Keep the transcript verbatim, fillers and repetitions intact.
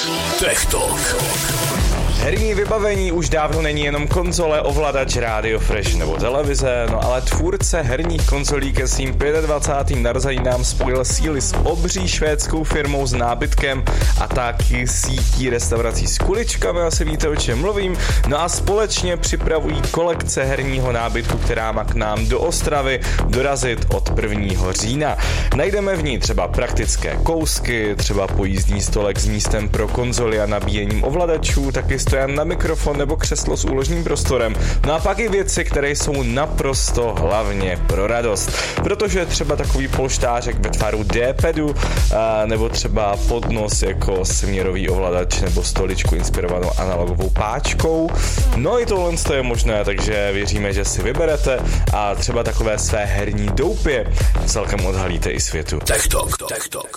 Tech Talk. Herní vybavení už dávno není jenom konzole, ovladač, rádio Fresh nebo televize, no ale tvůrce herních konzolí ke svým dvacátým pátým narozeninám spojil síly s obří švédskou firmou s nábytkem a taky sítí restaurací s kuličkami, asi víte, o čem mluvím, no a společně připravují kolekce herního nábytku, která má k nám do Ostravy dorazit od prvního října. Najdeme v ní třeba praktické kousky, třeba pojízdní stolek s místem pro konzoli a nabíjením ovladačů, taky stojan na mikrofon nebo křeslo s úložným prostorem. No a pak i věci, které jsou naprosto hlavně pro radost. Protože třeba takový polštářek ve tvaru D-padu a nebo třeba podnos jako směrový ovladač nebo stoličku inspirovanou analogovou páčkou. No i tohle je možné, takže věříme, že si vyberete a třeba takové své herní doupě celkem odhalíte i světu. Tech Talk. Tech Talk.